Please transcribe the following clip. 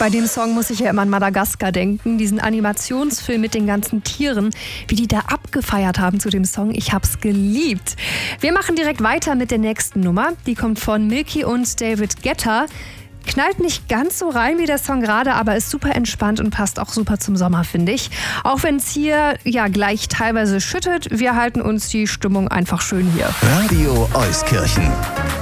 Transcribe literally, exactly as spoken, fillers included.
Bei dem Song muss ich ja immer an Madagaskar denken, diesen Animationsfilm mit den ganzen Tieren, wie die da abgefeiert haben zu dem Song. Ich hab's geliebt. Wir machen direkt weiter mit der nächsten Nummer. Die kommt von Milky und David Guetta. Knallt nicht ganz so rein wie der Song gerade, aber ist super entspannt und passt auch super zum Sommer, finde ich. Auch wenn es hier ja gleich teilweise schüttet, wir halten uns die Stimmung einfach schön hier. Radio Euskirchen.